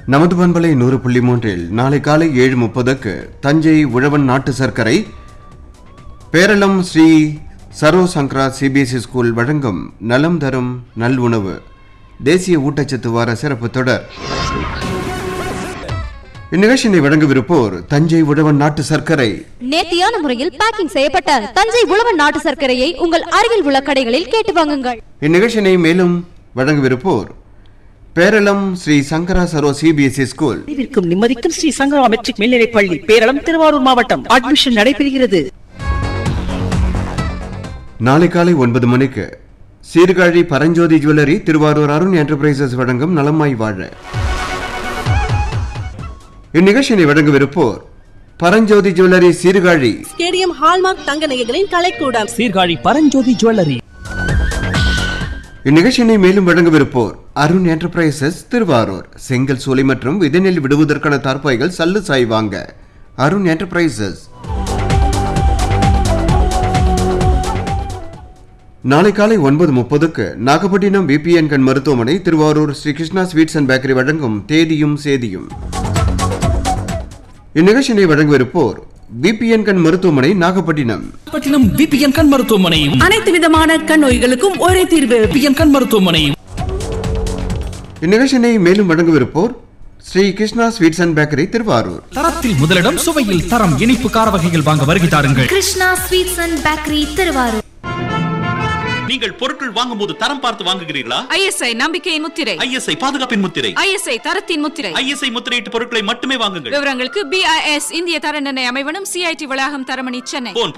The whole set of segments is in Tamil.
நமது பண்பலை 100.3 நாளை காலை 7:30 தஞ்சை உழவன் நாட்டு சர்க்கரை பேரளம் ஸ்ரீ சரோ சங்கரா சிபிஎஸ்இ ஸ்கூல் வழங்கும் நலம் தரும் நல் உணவு தேசிய ஊட்டச்சத்து வார சிறப்பு தொடர். இந்நிகழ்ச்சியை வழங்கவிருப்போர் தஞ்சை உழவன் நாட்டு சர்க்கரை. நேர்த்தியான முறையில் பேக்கிங் செய்யப்பட்ட தஞ்சை உழவன் நாட்டு சர்க்கரையை உங்கள் அருகில் உள்ள கடைகளில் கேட்டு வாங்குங்கள். இந்நிகழ்ச்சியை மேலும் வழங்கவிருப்போர் பேரளம் ஸ்ரீ சங்கரா சரோ சிபிஎஸ்இ ஸ்கூல். நிம்மதிக்கும் ஸ்ரீ சங்கரா மெட்ரிக் மேல்நிலைப் பள்ளி, பேரளம், திருவாரூர் மாவட்டம். அட்மிஷன் நடைபெறுகிறது. நாளை காலை 9 மணிக்கு சீர்காழி பரஞ்சோதி ஜுவல்லரி, திருவாரூர் அருண் என்டர்பிரைசஸ் வழங்கும் நலமாய் வாழ. இந்நிகழ்ச்சியை வழங்கவிருப்போர் Paranjothi jewellery, Sirkazhi. Stadium hallmark தங்க நகைகளின் கலைக்கூடம், சீர்காழி பரஞ்சோதி ஜுவல்லரி. இந்நிகழ்ச்சியை மேலும் வழங்கவிருப்போர் அருண் என்டர்பிரைசஸ், திருவாரூர். செங்கல் சூளை மற்றும் விதைநெல் விடுவதற்கான தார்ப்பாய்கள் சல்லு சாய் வாங்க அருண் என்டர்பிரைசஸ். நாளை காலை 9:30 நாகப்பட்டினம் விபிஎன் கண் மருத்துவமனை, Thiruvarur Sri Krishna sweets and bakery வழங்கும் தேதியும் சேதியும். இந்நிகழ்ச்சியை வழங்கவிருப்போர் விபிஎன் கண் மருத்துவமனை, நாகப்பட்டினம். விபிஎன் கண் மருத்துவமனையும் அனைத்து விதமான கண் நோய்களுக்கும் ஒரே தீர்வு. விபிஎன் கண் மருத்துவமனையும். இந்நிகழ்ச்சியை மேலும் வழங்கவிருப்போர் Sri Krishna sweets and bakery, Thiruvarur. தரத்தில் முதலிடம், சுவையில் தரம், இனிப்பு கார வகைகள் வாங்க வருகை தாருங்கள். Krishna sweets and bakery, Thiruvarur. நீங்கள் பொருட்கள் வாங்கும் போது தரம் பார்த்து வாங்குகிறீர்களா? ஐஎஸ்ஐ நம்பிக்கையின் முத்திரை, ஐஎஸ்ஐ பாதுகாப்பின் முத்திரை, ஐஎஸ்ஐ தரத்தின் முத்திரை, ஐஎஸ்ஐ முத்திரையிட்ட பொருட்களை மட்டுமே வாங்குங்கள். விவரங்களுக்கு BIS இந்திய தர நிர்ணய அமைவனம், CIT வளாகம், தரமணி, சென்னை. போன்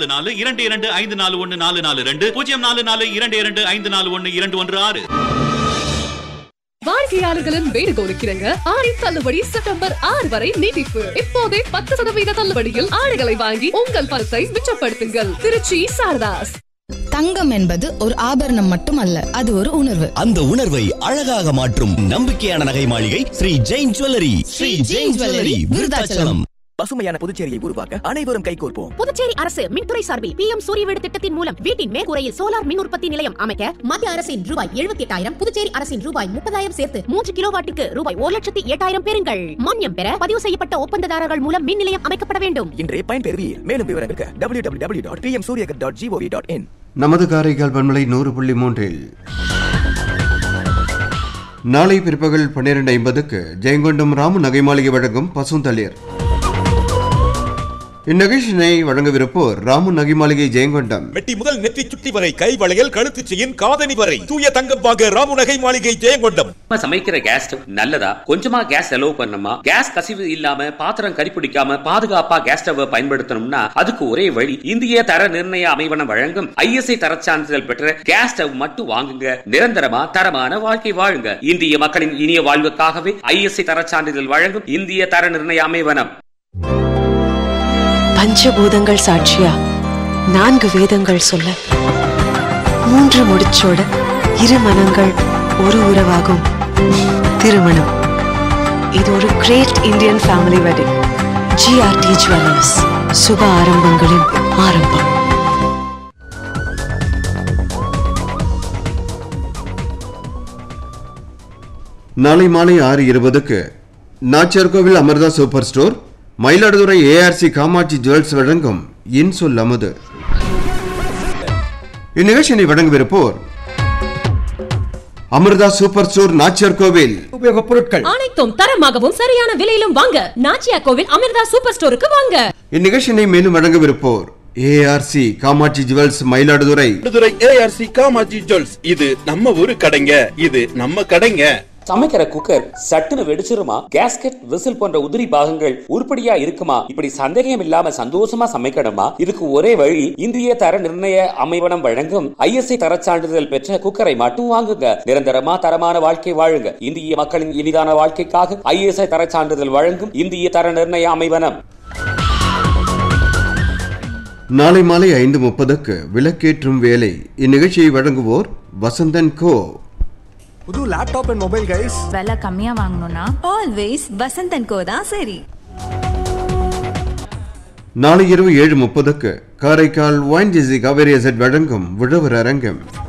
044-225442, 044-22541216. வாடிக்கையாளர்களின் வேண்டுகோளுக்கிறங்க ஆடி தள்ளுபடி செப்டம்பர் 6 வரை நீட்டிப்பு. இப்போதே 10% தள்ளுபடியில் ஆடைகளை வாங்கி உங்கள் பணத்தை மிச்சப்படுத்துங்கள். திருச்சி சாரதாஸ். தங்கம் என்பது ஒரு ஆபரணம் மட்டுமல்ல, அது ஒரு உணர்வு. அந்த உணர்வை அழகாக மாற்றும் நம்பிக்கையான நகை மாளிகை ஸ்ரீ ஜெயின் ஜுவல்லரி. ஸ்ரீ ஜெயின் ஜுவல்லரி, விருதாச்சலம். பசுமையான புதுச்சேரியை உருவாக்க அனைவரும் கைகோர்ப்போம். புதுச்சேரி அரசு மின்துறை சார்பில் PM சூரிய வீடு திட்டத்தின் மூலம் வீட்டின் மேற்கூரையில் சோலார் மின் உற்பத்தி நிலையம் அமைக்க மத்திய அரசின் ரூபாய் 78,000, புதுச்சேரி அரசின் ரூபாய் 30,000 சேர்த்து 3 கிலோவாட்டுக்கு ரூபாய் 1,08,000 பெறுங்கள். மானியம் பெற பதிவு செய்யப்பட்ட ஒப்பந்ததாரர்கள் மூலம் மின் நிலையம் அமைக்கப்பட வேண்டும். இன்றைய பயன்பெறுவீர். மேலும் விவரங்களுக்கு www.pmsuryagar.gov.in. நமது காரைக்கால் பண்பலை 100.3 நாளை பிற்பகல் 12:50 ஜெயங்கொண்டம் ராமு நகை மாளிகை வழங்கும் பசுந்தளிர். இந்நிகழ்ச்சியை வழங்கவிருப்போர் ராமு நகை மாளிகை, ஜெயங்கொண்டம். மெட்டி முதல் நெற்றி சுட்டி வரை, கை வளையல், கழுத்து செயின், காதணி வரை தூய தங்கம் வாங்க ராமு நகை மாளிகை, ஜெயங்கொண்டம். சமைக்கிற கேஸ் ஸ்டவ் நல்லதா? கொஞ்சமா கேஸ் செலவு பண்ணணுமா? கேஸ் கசிவு இல்லாம, பாத்திரம் கரிப்பிடிக்காம பாதுகாப்பா கேஸ் ஸ்டவ் பயன்படுத்தணும்னா அதுக்கு ஒரே வழி, இந்திய தர நிர்ணய அமைவனம் வழங்கும் ISI தர சான்றிதழ் பெற்ற கேஸ் ஸ்டவ் மட்டும் வாங்குங்க. நிரந்தரமா தரமான வாழ்க்கை வாழுங்க. இந்திய மக்களின் இனிய வாழ்வுக்காகவே ISI தர சான்றிதழ் வழங்கும் இந்திய தர நிர்ணய அமைவனம். பஞ்சபூதங்கள் சாட்சியா 4 வேதங்கள் சொல்ல, 3 முடிச்சோட 2 மனங்கள் ஒரு உறவாகும். திருமணம். இது ஒரு great Indian family wedding. GRT jewellers, சுப ஆரம்பங்களின் ஆரம்பம். நாளை மாலை 6:20 Nachiyarkovil Amrita super store, Mayiladuthurai ARC Kamakshi jewels வழங்கும் இன்சொல் அமுது. இந்நிகழ்ச்சியை வழங்கவிருப்போர் அமிர்தா சூப்பர் ஸ்டோர், நாச்சியார்கோவில். உபயோகப் பொருட்கள் அனைத்தும் தரமாகவும் சரியான விலையிலும் வாங்க நாச்சியார்கோவில் அமிர்தா சூப்பர் ஸ்டோருக்கு வாங்க. இந்நிகழ்ச்சியை மேலும் வழங்கவிருப்போர் ARC Kamakshi jewels, Mayiladuthurai. ARC Kamakshi jewels, இது நம்ம ஊரு கடைங்க, இது நம்ம கடைங்க. சமைக்கிற குக்கர் சட்டுன்னு வெடிச்சிருமா? கேஸ்கெட், விசில் போன்ற உதிரி பாகங்கள் உருப்படியா இருக்குமா? இப்படி சந்தேகம் இல்லாம சந்தோஷமா சமைக்கணுமா? இதுக்கு ஒரே வழி, இந்திய தர நிர்ணய அமைவனம் வழங்கும் ISI தர சான்றிதழ் பெற்ற குக்கரை மட்டும் வாங்குங்க. நிரந்தரமா தரமான வாழ்க்கை வாழுங்க. இந்திய மக்களின் இனிதான வாழ்க்கைக்காக ISI தர சான்றிதழ் வழங்கும் இந்திய தர நிர்ணய அமைவனம். நாளை மாலை 5:30 விளக்கேற்றும் வேலை. இந்நிகழ்ச்சியை வழங்குவோர் வசந்தன் கோ. புது லேப்டாப் அண்ட் மொபைல் கைஸ், விலை கம்மியா வாங்கணும்னா ஆல்வேஸ் வசந்தன் கோ தான் சரி. நாளை இரவு 7:30 காரைக்கால் ONGC காவேரி அசெட் வழங்கும் உழவர் அரங்கம்.